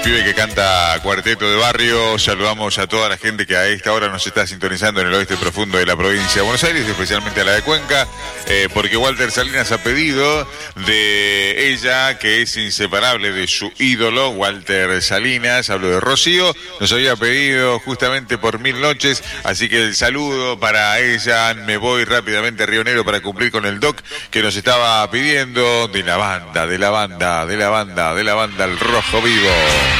Pibe que canta Cuarteto de Barrio. Saludamos a toda la gente que a esta hora nos está sintonizando en el oeste profundo de la provincia de Buenos Aires, especialmente a la de Cuenca, porque Walter Salinas ha pedido de ella, que es inseparable de su ídolo, Walter Salinas, hablo de Rocío, nos había pedido justamente por 1000 noches, así que el saludo para ella. Me voy rápidamente a Río Negro para cumplir con el doc que nos estaba pidiendo de la banda, El Rojo Vivo.